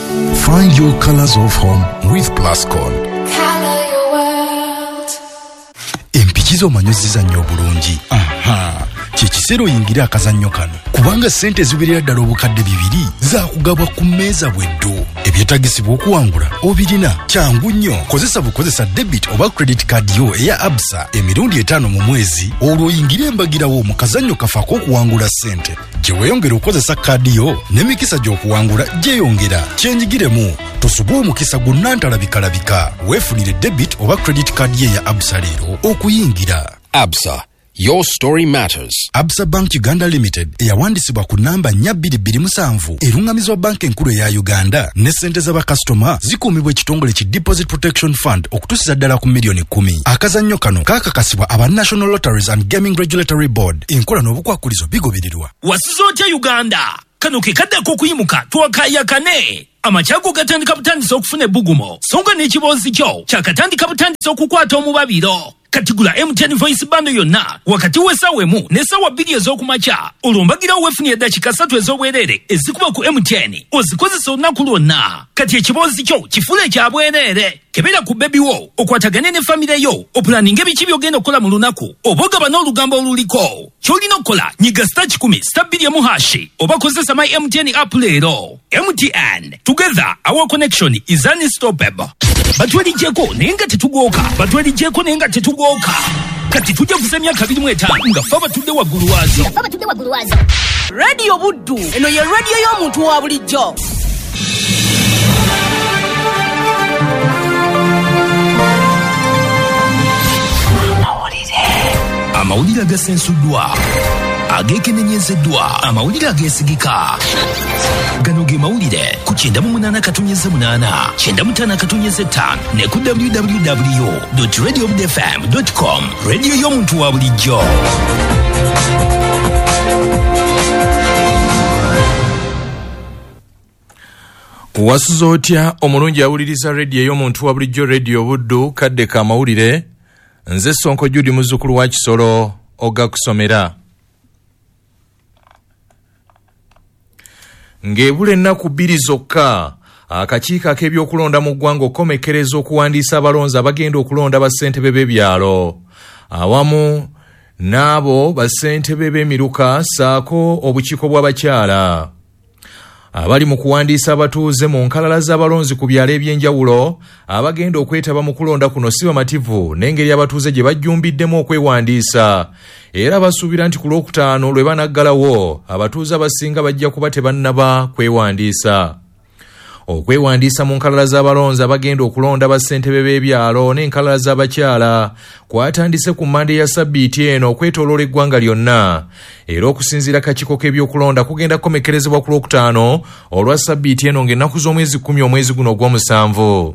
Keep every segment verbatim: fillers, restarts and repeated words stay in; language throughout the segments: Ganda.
Find your colors of home with Plascon. Color your world. Empikizo manyoziza nnyo bulungi. Aha. Kikisero yingira akazannyo kano. Kubanga sente zibirira ddala obukadde bibiri za kugabwa ku mmeeza bweddo. Ebyetagisibwa okuwangula obirina. Kyangu nnyo. Kozesa bukozesa debit oba credit card yo eya Absa emirundi etaano mu mwezi olwo yingira embagirawo mu kazannyo kafaako okuwangula sente. Gye weeyongera okozesa kaadi yo n'emikisa gy'okuwangula gyeyongera. Kyenjigiremu tosuba omukisa gunnantalabika-labika. Weefunire debit oba credit card ye ya Absa leero okuyingira. Absa. Your story matters. Absa Bank Uganda Limited eyawandisibwa ku namba nnya bbiri bbiri musanvu erungamizwa banka enkulu ya Uganda ne sente z'abakasitoma zikuumibwa ekitongole ki Deposit Protection Fund okutuusiza ddala ku miliyoni kumi. Akazannyo kano kaakakasibwa aba National Lotteries and Gaming Regulatory Board. Enkola n'obukwakulizo bigobererwa. Wasizootya Uganda kano ke kaddako okuyimuka twakaayakane. Amacyago gatandika butandisa okufuna ebbugumo songa n'ekiboozi kyo kyakatandika butandisa okukwata omubabiro. Katigula M T N voice bando yonna wakati w'essaawa emu n'essaawa bbiri ez'okumakya olwombagira weefunye eddakiika ssatu ez'obwereere ezikuba ku M T N ozikozesa olunaku lwonna. Kati ekiboozi kyo kifuule kya bwereere. Kebera ku bebi wo okwatagane ne famire yo opulaninga ebiki by'ogenda okukola mu lunaku oba ogaba n'olugambo oluliko. Ky'olina okukola nyiga star kikumi star bbiri emu hashi oba kozesa my M T N app leero. M T N, together our connection is unstoppable. Batwaligyeko naye nga tetugooka batwaligyeko naye nga tetugooka kati tujja kuza emyaka abiri mu etaano nga ffe abatudde waggulu waazo. Radio Buddu eno ye radio y'omuntu wa bulijjo. Amawulire agasensuddwa agekenenyezeddwa amawulire ageesigika. Gano ge mawulire ku kyenda mu munaana katonyeze munaana kyenda mu ttaano katonyeze ttaano ne ku w w w dot radio buddu f m dot com. Radio y'omuntu wa bulijjo. Wasuza otya omulungi awuliriza radio y'omuntu wa bulijjo Radio Buddu kadde ka mawulire. Nze Sonko Judy muzzukulu wa Kisolo oga kusomera. Ng'ebula ennaku bbiri zokka akakiiko ak'ebyokulonda mu ggwanga okomekereza okuwandiisa abalonzi abagenda okulonda bassentebe b'ebyalo awamu n'abo bassentebe b'emiruka ssaako obukiiko bw'abakyala. Abali mu kuwandiisa abatuuze mu nkalala z'abalonzi ku byalo ebyenjawulo abagenda okwetaba mu kulonda kuno si bamativu n'engeri abatuuze gye bajjumbiddemu okwewandiisa era basuubira nti ku lwokutaano lwe banaggalawo abatuuze abasinga bajja kuba tebannaba kwewandiisa. Okwewandiisa mu nkalala z'abalonzi abagenda okulonda bassentebe b'ebyalo n'enkalala z'abakyala kwatandise ku Mande ya Sabbiiti eno okwetooloola eggwanga lyonna era okusinziira kakiiko k'ebyokulonda kugenda kukomekerezebwa ku lwokutaano olwa Sabbiiti eno ng'ennaku z'omwezi kkumi omwezi guno ogw'omusanvu.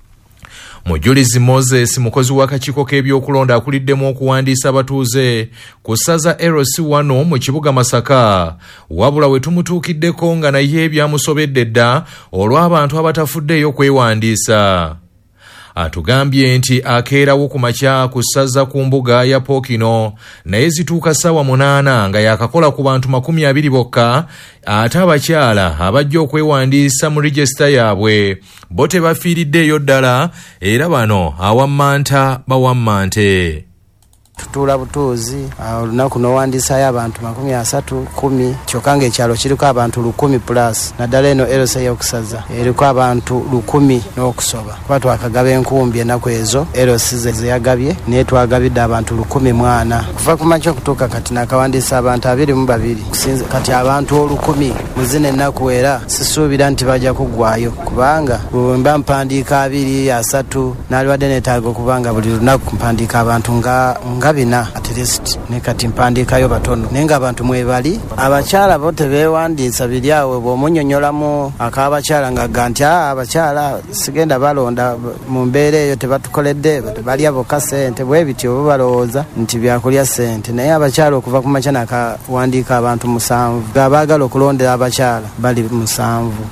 Mujulizi Moses mukozi w'akakiiko k'ebyokulonda akuliddemu okuwandiisa abatuuze ku ssaza L C wano mu kibuga Masaka wabula we tumutuukiddeko nga naye byamusobedde dda olw'abantu abatafuddeeyo kwewandiisa. Atugambye nti akeerawo ku makya ku ssaza ku mbuga ya Pokino naye zituuka ssaawa munaana nga yakakola ku bantu makumi abiri bokka ate abakyala abajja okwewandiisa mu regisita yaabwe bo tebafiiriddeeyo ddala era bano awammanta bawammante. Tutula butuuzi olunaku n'owandiisayo abantu makumi asatu kumi kyokka ng'ekyalo kiriko abantu lukumi plus naddala eno erosa y'okusaza eriko abantu lukumi n'okusoba kuba twakagaba enkumbi ennaku ezo erosi ze yagabye naye twagabidde abantu lukumi mwana kuva ku makya okutuuka kati nakawandiisa abantu abiri mu babiri kati abantu olukumi mu zino ennaku era sisuubira nti bajja kuggwayo kubanga bwemba mpandiika abiri asatu naaliwadde neetaaga okubanga buli lunaku mpandiika abantu nga nga bina at least ne kati mpandiikayo batono naye nga abantu mwebali abakyala bo tebeewandiisa biri awo bw'omunnyonnyolamu ak'abakyala ng'agga nti abakyala sigenda balonda mu mbeera eyo tebatukoledde balya bokka ssente bwe bityo bo balowooza nti byakulya ssente naye abakyala okuva ku makya nakawandiika abantu musanvu ng'abaagala okulondera abakyala bali musanvu.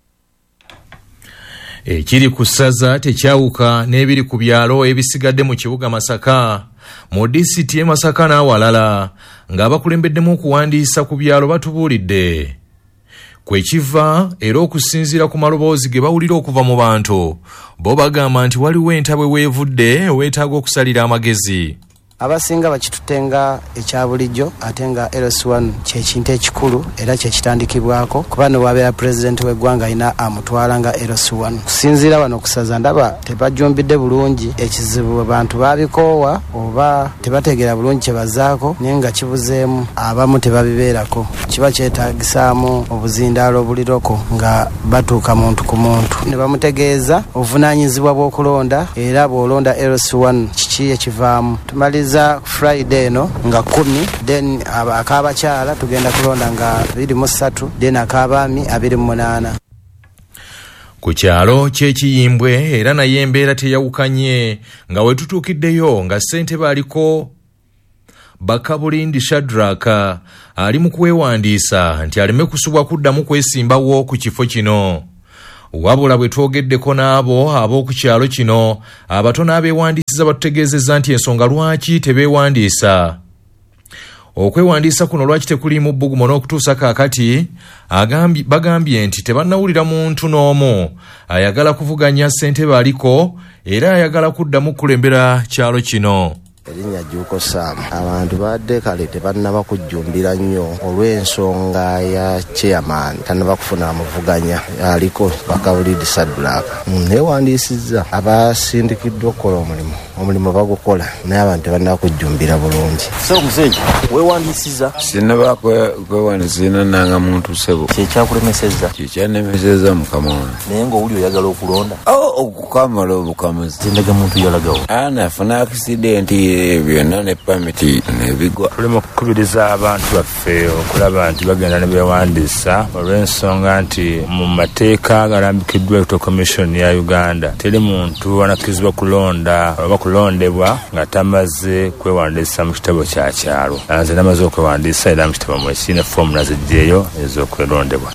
Ekiri ku ssaza tekyawuka n'ebiri ku byalo ebisigadde mu kibuga Masaka mu disitulikiti y'e Masaka n'awalala ng'abakulembeddemu okuwandiisa ku byalo batubuulidde. kwekiva era okusinziira ku maloboozi ge bawulira okuva mu bantu bo bagamba nti waliwo entabwe weevudde weetaaga okusalira amagezi. Abasinga bakitutenga ekya bulijjo ate nga L S one kyekintu ekikulu era kyekitandikibwako kuba ne wabeera pulezidenti w'eggwanga alina amutwala nga L S one. Kusinziira wano okusaza ndaba tebajumbidde bulungi ekizibu abantu babikoowa oba tebategeera bulungi kye bazaako naye nga kibuzeemu abamu tebabibeerako. Kiba kyetaagisaamu obuzindaalo obuliroko nga batuuka muntu ku muntu ne bamutegeeza obuvunaanyizibwa bw'okulonda era bw'olonda L S one kiki ekivaamu. Tumaliza Friday no nga kumi then akabakyala tugenda kulonda nga abiri mu ssatu then akabaami abiri mu munaana. Ku kyalo ky'Ekiyimbwe era naye embeera teyawukanye nga we tutuukiddeyo nga ssentebe aliko Bakabulindi Shadraka ali mu kwewandiisa nti aleme kusubwa kuddamu kwesimbawo ku kifo kino. Wabula bwe twogeddeko n'abo ab'oku kyalo kino abatono abeewandiisiza batutegeezezza nti ensonga lwaki tebeewandiisa. Okwewandiisa kuno lwaki tekuli mu bbugumu n'okutuusa kaakati bagambye nti tebannawulira muntu n'omu ayagala kuvuganya ssentebe aliko era ayagala kuddamu kulembera kyalo kino. Erinnya Jjuuko Sam abantu badde kale tebannaba kujjumbira nnyo olw'ensonga ya chairman tannaba kufuna amuvuganya aliko Bakabulindi Shadraka. Neewandiisizza abasindikiddwa okukola omulimu omulimu bagukola naye abantu tebannaba kujjumbira bulungi. So Musenyi weewandiisizza? Sinaba kwewandiisizza nanga muntu sebo. Kyekyakulemesezza? Kyekyannemesezza mukama wange. Naye ng'owuli oyagala okulonda? Oh, okukamala obukamuzi. Zindaga muntu yalagawo? Ana afuna accident byonna ne pamiti nebigwa. Tulema okukubiriza abantu baffe okulaba nti bagenda ne beewandiisa olw'ensonga nti mu mateeka agalambikiddwa Electoral Commission ya Uganda teri muntu anakkizibwa kulonda oba kulondebwa nga tamaze kwewandiisa mu kitabo kya kyalo. Nze namaze okwewandiisa era mu kitabo mwe kiina foomu naziggyeyo ez'okwelondebwa.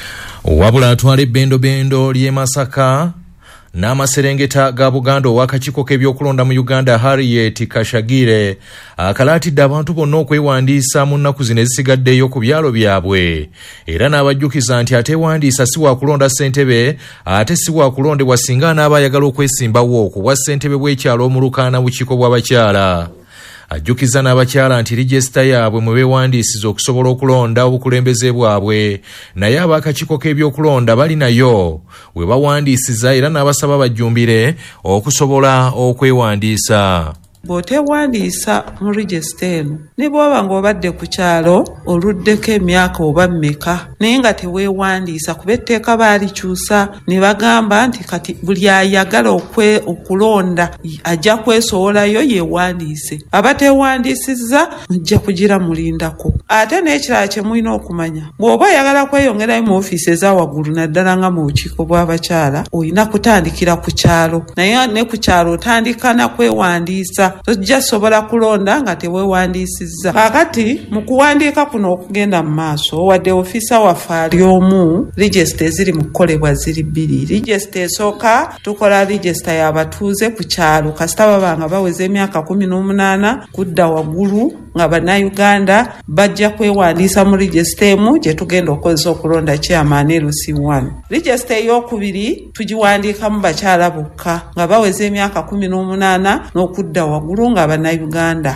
Wabula atwala ebbendo bendo ly'e Masaka n'amaserengeta ga Buganda ow'akakiiko k'ebyokulonda mu Uganda Harriet Kashagire akalaatidde abantu bonna okwewandiisa mu nnaku zino ezisigaddeyo ku byalo byabwe era n'abajjukiza nti ateewandiisa si waakulonda ssentebe ate si waakulondebwa singa anaaba ayagala okwesimbawo ku bwa ssentebe bw'ekyalo omulukaana bukiiko bw'abakyala. Ajjukiza n'abakyala nti regisita yaabwe mwe beewandiisiza okusobola okulonda obukulembeze bwabwe naye ab'akakiiko k'ebyokulonda bali nayo we bawandiisiza era n'abasaba bajjumbire okusobola okwewandiisa. Bw'oteewandiisa mu regisita eno ne bw'oba ng'obadde ku kyalo oluddeko emyaka oba mmeka naye nga teweewandiisa kuba etteeka baalikyusa ne bagamba nti kati buli ayagala okulonda ajja kwesowolayo yeewandiise. Abateewandiisizza mujja kugira mulindako. Ate n'ekirala kye mulina okumanya bw'oba oyagala kweyongerayo mu ofiisi eza waggulu naddala nga mu bukiiko bw'abakyala olina kutandikira ku kyalo naye ne ku kyalo otandika na kwewandiisa. Tojja sobola kulonda nga teweewandiisizza. Kakati mu kuwandiika kuno okugenda mu maaso wadde ofiisa waffe ali omu regisita eziri mu kukolebwa ziri bbiri. Regisita esooka tukola regisita y'abatuuze ku kyalo kasita baba nga baweza emyaka kumi n'omunaana kudda waggulu nga bannayuganda bajja kwewandiisa mu regisita emu gye tugenda okozesa okulonda chairman L C one. Regisita ey'okubiri tugiwandiika mu bakyala bokka nga baweza emyaka kumi n'omunaana n'okudda waggulu nga bannayuganda.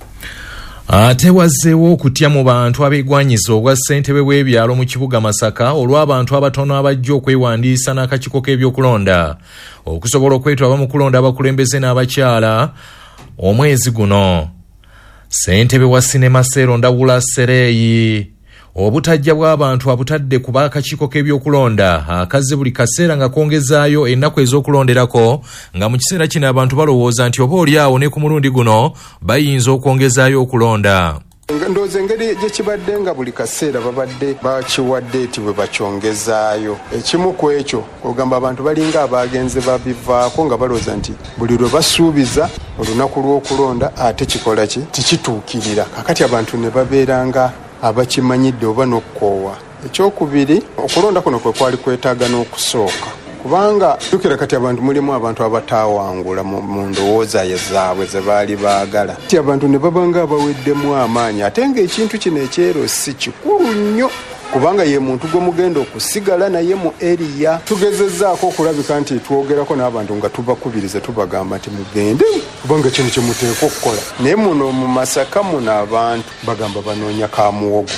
Ate wazzeewo okutya mu bantu abeegwanyiza obwa ssentebe bw'ebyalo mu kibuga Masaka olw'abantu abatono abajja okwewandiisa n'akakiiko k'ebyokulonda okusobola okwetaba mu kulonda abakulembeze n'abakyala omwezi guno. Ssentebe wa sinema Seeronda Wula Sereeyi obutajja bw'abantu abutadde ku b'akakiiko k'ebyokulonda akaze buli kaseera nga kongezaayo ennaku ez'okulonderako nga mu kiseera kino abantu balowooza nti oba oli awo ne ku mulundi guno bayinza okwongezaayo okulonda. Ndowooza engeri gye kibadde nga buli kaseera babadde bakiwadde eti bwe bakyongezaayo. Ekimu ku ekyo ogamba abantu balinga abagenze babivaako nga balowooza nti buli lwe basuubiza olunaku lw'okulonda ate kikola ki tikituukirira. Kakati abantu ne babeeranga abakimanyidde oba n'okukoowa. Ekyokubiri okulonda kuno kwe kwali kwetaaga n'okusooka kubanga jjukira kati abantu mulimu abantu abataawangula mu ndowooza zaabwe ze baali baagala. Kati abantu ne babanga abaweddemu amaanyi ate ng'ekintu kino ekyero si kikulu nnyo kubanga ye muntu gwe mugenda okusigala naye mu eriya. Tugezezzaako okulabika nti twogerako n'abantu nga tubakubiriza tubagamba nti mugende kubanga kino kye muteekwa okukola. Naye muno mu Masaka muno abantu bagamba banoonya ka muwogo.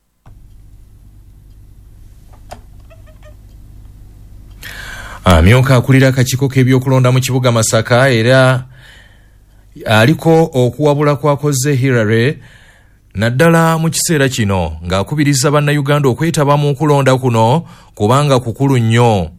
Amyuka akulira akakiiko k'ebyokulonda mu kibuga Masaka era aliko okuwabula kwakoze Hillary naddala mu kiseera kino ng'akubiriza bannayuganda okwetaba mu kulonda kuno kubanga kukulu nnyo.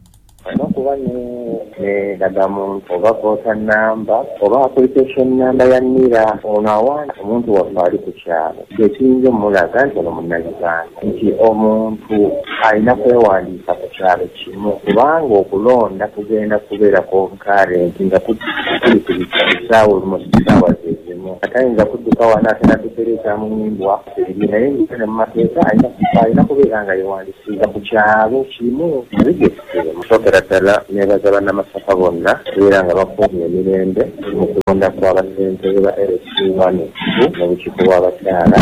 Dagamu oba kota namba oba application namba ya nira ono awantu omuntu waffe ali ku kyalo kyekiyinza omulaga nti ono munnayuganda nti omuntu alina kwewandiisa ku kyalo kimu kubanga okulonda kugenda kubeerako nkarenti nga kuli ku bisaawa olumu kisaawa zezimu atayinza kudduka wana ate natutereeza mu nyimbwa eri naye ngitane mu mateeka alina kubeera nga yewandiisiza ku kyalo kimu nabigesitere musookera ddala nebaza bannamasaka bonna era nga bakumye emirembe mu kulonda kw'abasentebe ba L C one mu bukiiko bw'abakyala.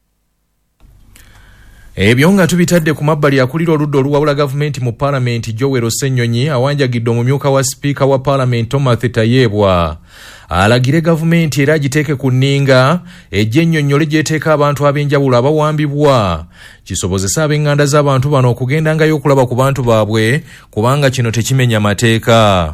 Ebyo nga tubitadde ku mabbali akulira oludda oluwabula gavumenti mu Paalamenti Joel Ssenyonyi awanjagidde omumyuka wa sipiika wa Paalamenti Thomas Tayebwa alagire gavumenti era agiteeke ku nninga ejje ennyonnyole gy'eteeka abantu ab'enjawulo abawambibwa kisobozesa ab'eŋŋanda z'abantu bano okugendangayo okulaba ku bantu baabwe kubanga kino tekimenya mateeka.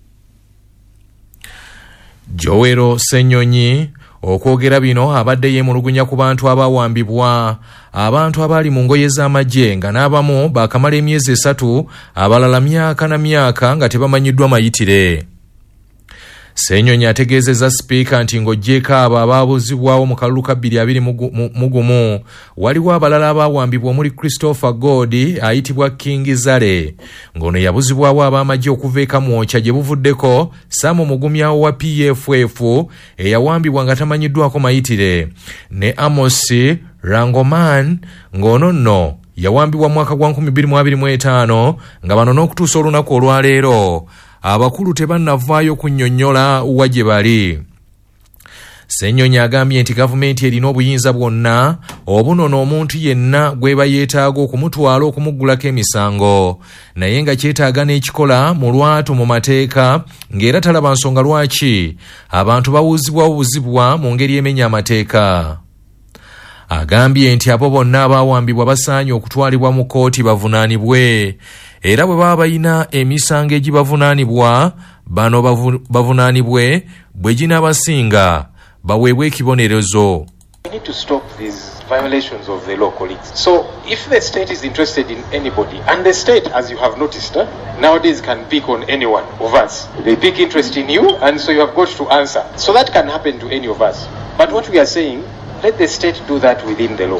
Joel Ssenyonyi okwogera bino abadde yeemulugunya ku bantu abawambibwa abantu abaali mu ngoye z'amagye nga n'abamu baakamala emyezi esatu abalala myaka na myaka nga tebamanyiddwa mayitire. Ssenyonyi ategeezezza sipiika nti ng'oggyeko abo abaabuzibwawo mu kalulu ka bbiri abiri mu gumu waliwo abalala abaawambibwa omuli Christopher God ayitibwa King Zale ng'ono yabuzibwawo ab'amagye okuva eka mwokya gye buvuddeko Samu Mugumyawo wa P F F eyawambibwa nga tamanyiddwako mayitire ne Amos Rangoman ng'ono nno yawambibwa mwaka gwa nkumi bbiri mu abiri mu etaano nga bano n'okutuusa olunaku olwaleero abakulu tebannavaayo kunnyonnyola wa gye bali. Ssenyonyi agambye nti gavumenti erina obuyinza bwonna obunono omuntu yenna gwe bayeetaaga okumutwala okumuggulako emisango naye nga kyetaaga n'ekikola mu lwatu mu mateeka ng'era talaba nsonga lwaki abantu bawuuzibwa obuzibwa mu ngeri emenya amateeka. Agambye nti abo bonna abaawambibwa basaanye okutwalibwa mu kkooti bavunaanibwe era bwe baba balina emisango egibavunaanibwa bano bavunaanibwe bwe ginaabasinga baweebwe ekibonerezo. We need to stop these violations of the law, colleagues. So if the state is interested in anybody, and the state, as you have noticed, eh, nowadays can pick on anyone of us. They pick interest in you, and so you have got to answer. So that can happen to any of us. But what we are saying, let the state do that within the law.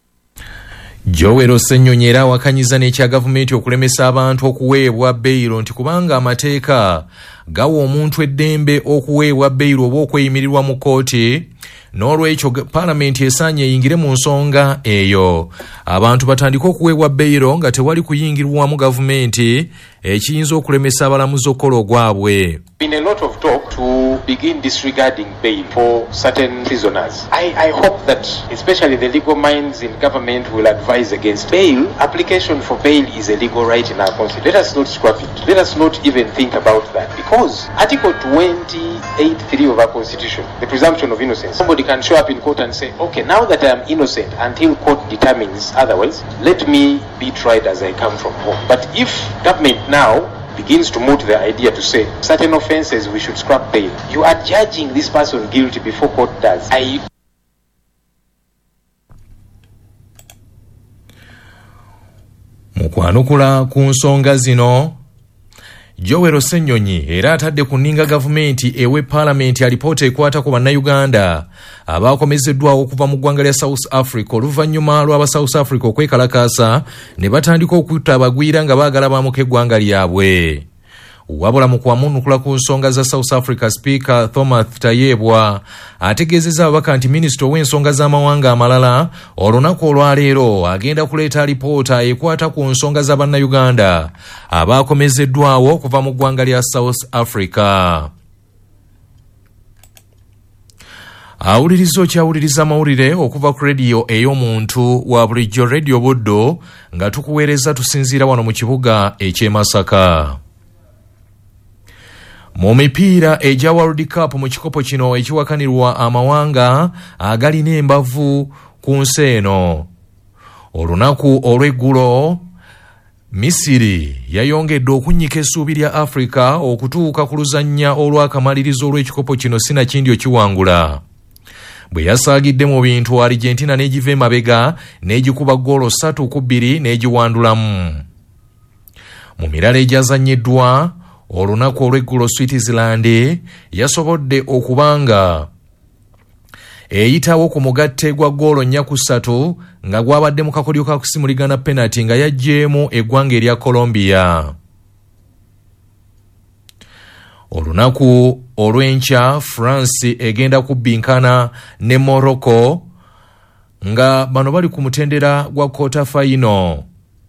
Joel Ssenyonyi era awakanyiza n'ekya gavumenti okulemesa abantu okuweebwa beyiro nti kubanga amateeka gawa omuntu eddembe okuweebwa beyiro oba okweyimirirwa mu kkooti n'olwekyo Paalamenti esaanye eyingire mu nsonga eyo abantu batandike okuweebwa beyiro nga tewali kuyingirwamu gavumenti ekiyinza okulemesa abalamuzi okukola ogwabwe. Been a lot of talk to begin disregarding bail for certain prisoners. I, I hope that especially the legal minds in government will advise against bail. Application for bail is a legal right in our constitution. Let us not scrap it. Let us not even think about that because Article twenty-eight three of our constitution, the presumption of innocence, somebody can show up in court and say, okay, now that I am innocent until court determines otherwise, let me be tried as I come from home. But if government now begins to moot the idea to say certain offenses we should scrap bail, you are judging this person guilty before court does. I mukwanukula ku nsonga zino Joel Ssenyonyi era atadde ku nninga gavumenti ewe Paalamenti alipoota ekwata ku bannayuganda abaakomezeddwawo okuva mu ggwanga lya South Africa oluvannyuma lw'aba South Africa okwekalakaasa ne batandika okutta abagwira nga baagala baamuka eggwanga lyabwe. Wabula mu kwamunukula ku nsonga za South Africa Speaker Thomas Tayebwa ategeezezza ababaka nti minisita ow'ensonga z'amawanga amalala olunaku olwaleero agenda kuleeta alipoota ekwata ku nsonga za bannayuganda abaakomezeddwawo okuva mu ggwanga lya South Africa. awuliriza okyawuliriza amawulire okuva ku rediyo ey'omuntu wa bulijjo Radio Buddo nga tukuweereza tusinziira wano mu kibuga eky'e Masaka. Mu mipiira egya World Cup mu kikopo kino ekiwakanirwa amawanga agalina embavu ku nsi eno, olunaku olw'eggulo Misiri yayongedde okunnyika essuubi lya Africa okutuuka ku luzannya olw'akamalirizo olw'ekikopo kino sinakindi okiwangula. Bwe yasaagidde mu bintu, Argentina n'egiva emabega n'egikuba ggoolo ssatu ku bbiri n'egiwandulamu. Mu mirala egyazannyiddwa olunaku olw'eggulo, Switzerland yasobodde okubanga eyitawo ku mugatte gwa ggoolo nnya ku ssatu nga gwabadde mu kakodyo ka kusimuligana penalty nga yaggyemu eggwanga erya Colombia. Olunaku olw'enkya France egenda kubbinkana ne Morocco nga bano bali ku mutendera gwa quarter final.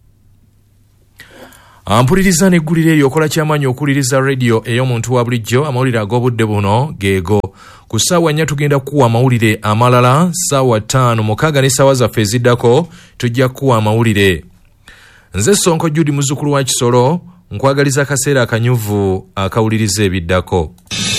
Ampuliriza n'eggulire eryo okola ky'amaanyi okuwuliriza radio ey'omuntu wa bulijjo. Amawulire ag'obudde buno geego. Ku ssaawa nnya tugenda kuwa amawulire amalala, ssaawa ttaano mukaaga ne ssaawa zaffe eziddako tujja kuwa amawulire. Nze Sonko Judy muzzukulu wa Kisolo nkwagaliza akaseera akanyuvu akawuliriza ebiddako.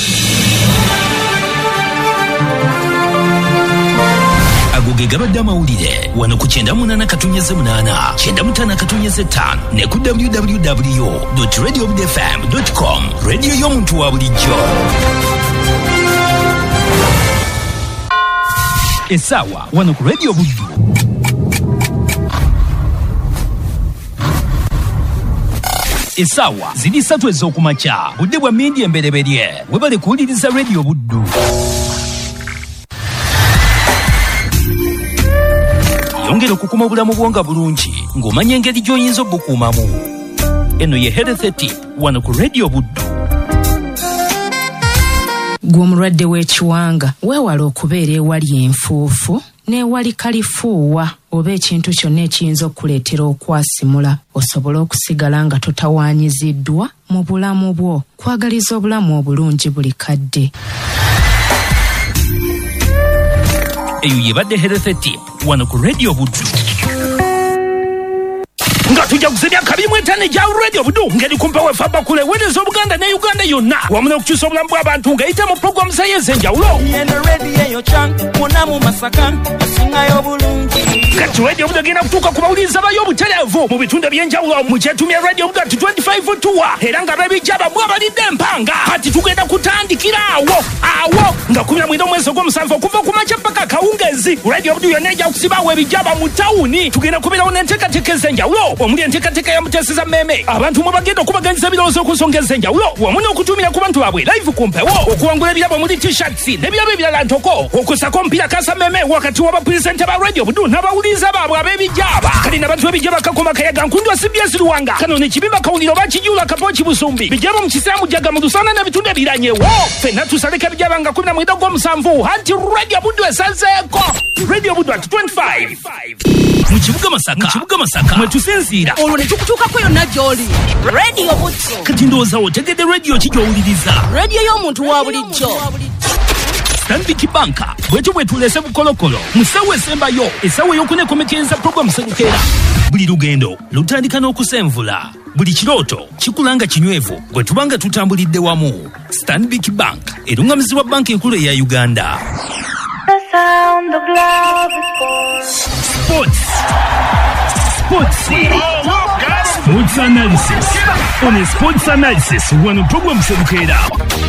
Agoge gabadde amawulire wano ku kyenda munaana katonnyeze munaana kyenda mutaano katonnyeze ttaano ne ku w w w dot radio buddo f m dot com. Radio y'omuntu wa bulijjo. Essaawa wano ku Radio Buddo. Essaawa ziri ssatu ez'okumakya, budde bwa mmindi embereberye. Webale kuwuliriza Radio Buddo. Yongera okukuma obulamu bwonga bulungi ng'omanya engeri gy'oyinza obukuumamu. Eno ye Health Tip wano ku Radio Buddo. Gwe omulwadde w'ekiwanga weewala okubeera ewali enfuufu n'ewali kalifuuwa oba ekintu kyonna ekiyinza okuleetera okwasimula, osobole okusigala nga totawaanyiziddwa mu bulamu bwo. Kwagaliza obulamu obulungi buli kadde. Eyo yebadde Health Tip wano ku Radio Buddo. Nga tujja kusebya kabi mwetane ja Radio Buddo ngeri kumpa we faba kule wedezo Buganda ne Uganda yonna wamuna okukyusa obulamu bw'abantu nga yita mu program sayense enjawulo. Yeno radio eyo chan muna mu Masaka asingayo bulungi. Kati Radio Buddo genda kutuuka ku bawuliriza bayo obutereevu mu bitundu eby'enjawulo mu kyetumya Radio Buddo twenty-five tour era nga babijjaba bwabalidde empanga. Kati tugenda kutandikira awo awo nga kumi na mwenda omwezi ogw'omusanvu okuva ku makya paka kawungezi. Radio Buddo yonna ejja kusibaawo ebijjaba mu tawuni. Tugenda kubeerawo n'enteekateeka ez'enjawulo omuli enteekateeka ya Mutesa Meme. Abantu mwe bagenda okubaganyiza ebirowoozo ku nsonga ez'enjawulo wamu n'okutumira ku bantu baabwe live ku mpewo okuwangula ebirabo omuli t-shirts n'ebirabo ebirala ntoko okusako omupiira Kasa Meme wakati w'abapulisenta ba Radio Buddo n'abawuliriza baabwe ab'ebijjaba. Kali n'abantu b'ebijjaba kakoma kayaga nkundu C B S Luwanga kano ne kibimba kawuliro bakijula Kapochi Busumbi bijjaba mu kisaamu jaga mu Lusana n'ebitundu ebiranyewo. Ffenna tusaleka ebijjaba nga kumi na mwenda ogw'omusanvu anti Radio Buddo esazeeko. Radio Buddo at twenty-five mu kibuga Masaka. Mu kibuga Masaka mwe tusinziira olwo ne tukutuukako yonna gy'oli. Radio Buddo. Kati ndowooza otegedde radio ki gy'owuliriza? Radio y'omuntu wa bulijjo. Stanbic Bank bwetu bwe tuleese bukolokolo mu ssaawa esembayo, essaawa ey'okuneekomekereza puroguramu Sserukeera. Buli lugendo lutandika n'okusenvula. Buli kirooto kikulanga kinywevu gwe tubanga tutambulidde wamu. Stanbic Bank erungamizibwa banka enkulu eya Uganda. Sound of love is Sports. Sports. Sports analysis. On a sports analysis, one program Sserukeera.